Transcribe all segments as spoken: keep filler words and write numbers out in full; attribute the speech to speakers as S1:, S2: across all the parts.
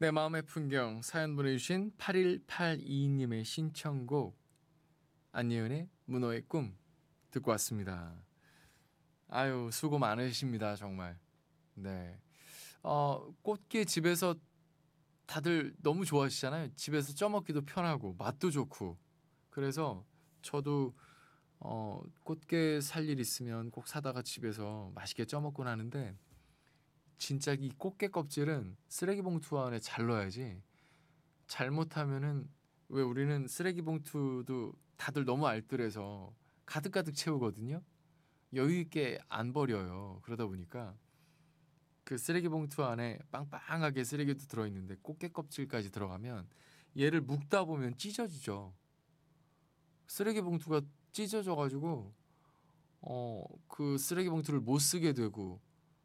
S1: 내 마음의 풍경 사연 보내주신 팔일팔이 님의 신청곡 안예은의 문어의 꿈 듣고 왔습니다. 아유 수고 많으십니다 정말. 네, 어, 꽃게 집에서 다들 너무 좋아하시잖아요. 집에서 쪄먹기도 편하고 맛도 좋고. 그래서 저도 어, 꽃게 살 일 있으면 꼭 사다가 집에서 맛있게 쪄먹곤 하는데, 진짜 이 꽃게 껍질은 쓰레기 봉투 안에 잘 넣어야지. 잘못하면은, 왜 우리는 쓰레기 봉투도 다들 너무 알뜰해서 가득가득 채우거든요. 여유 있게 안 버려요. 그러다 보니까 그 쓰레기 봉투 안에 빵빵하게 쓰레기도 들어있는데 꽃게 껍질까지 들어가면 얘를 묶다 보면 찢어지죠. 쓰레기 봉투가 찢어져가지고 어, 그 쓰레기 봉투를 못 쓰게 되고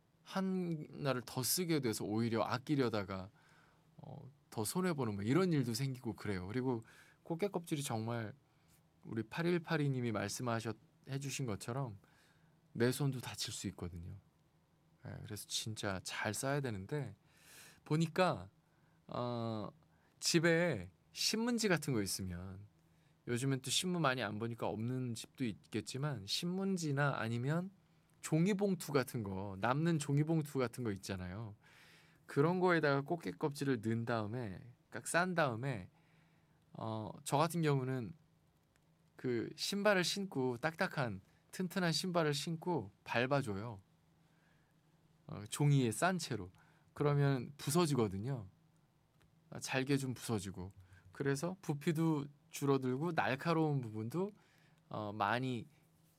S1: 하나를 더 쓰게 돼서 오히려 아끼려다가 어, 더 손해보는 뭐 이런 일도 생기고 그래요. 그리고 꽃게 껍질이 정말 우리 팔일팔이 님이 말씀하셨 해주신 것처럼 내 손도 다칠 수 있거든요. 예, 그래서 진짜 잘 싸야 되는데, 보니까 어, 집에 신문지 같은 거 있으면, 요즘엔 또 신문 많이 안 보니까 없는 집도 있겠지만 신문지나 아니면 종이봉투 같은 거, 남는 종이봉투 같은 거 있잖아요. 그런 거에다가 꽃게 껍질을 넣은 다음에 깍 싼 다음에 어, 저 같은 경우는 그 신발을 신고 딱딱한 튼튼한 신발을 신고 밟아줘요. 어, 종이에 싼 채로. 그러면 부서지거든요. 아, 잘게 좀 부서지고. 그래서 부피도 줄어들고 날카로운 부분도 어, 많이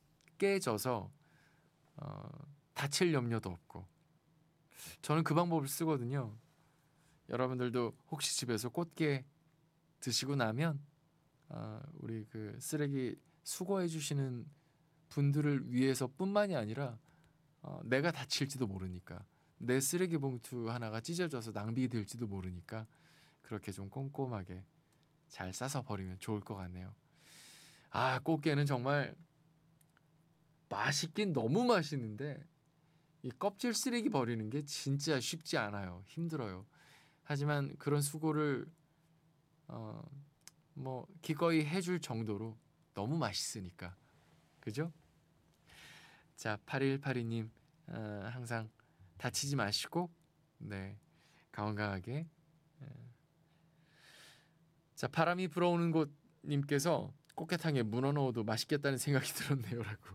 S1: 깨져서 어, 다칠 염려도 없고. 저는 그 방법을 쓰거든요. 여러분들도 혹시 집에서 꽃게 드시고 나면 어, 우리 그 쓰레기 수거해 주시는 분들을 위해서뿐만이 아니라 어, 내가 다칠지도 모르니까, 내 쓰레기 봉투 하나가 찢어져서 낭비될지도 모르니까 그렇게 좀 꼼꼼하게 잘 싸서 버리면 좋을 것 같네요. 아, 꽃게는 정말 맛있긴 너무 맛있는데 이 껍질 쓰레기 버리는 게 진짜 쉽지 않아요. 힘들어요. 하지만 그런 수고를 어, 뭐 기꺼이 해줄 정도로 너무 맛있으니까. 그죠? 자, 팔일팔이 님 어, 항상 다치지 마시고, 네, 건강하게. 자, 바람이 불어오는 곳 님께서 꽃게탕에 문어 넣어도 맛있겠다는 생각이 들었네요라고.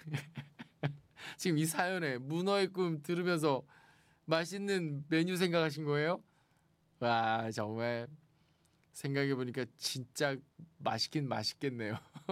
S1: 지금 이 사연에 문어의 꿈 들으면서 맛있는 메뉴 생각하신 거예요? 와, 정말 생각해보니까 진짜 맛있긴 맛있겠네요.